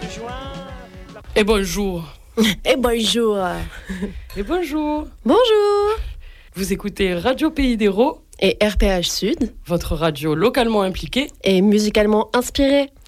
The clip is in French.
Et bonjour. Et bonjour. Et bonjour. Bonjour. Vous écoutez Radio Pays d'Hérault et RPH Sud, votre radio localement impliquée et musicalement inspirée.